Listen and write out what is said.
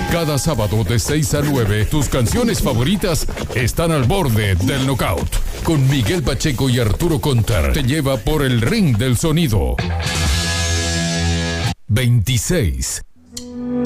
Cada sábado de 6 a 9, tus canciones favoritas están al borde del knockout. Con Miguel Pacheco y Arturo Contar te lleva por el ring del sonido. 26.